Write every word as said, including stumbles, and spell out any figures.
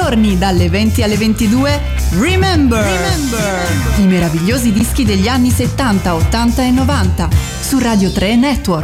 giorni dalle venti alle ventidue Remember, Remember. I meravigliosi dischi degli anni settanta, ottanta e novanta su Radio tre Network.